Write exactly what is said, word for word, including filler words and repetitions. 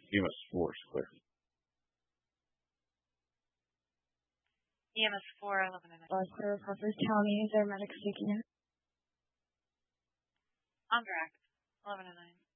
E M S four is clear. E M S four, eleven and nine. Uh, clear Harford County. Is there medic speaking in? On direct, eleven and nine.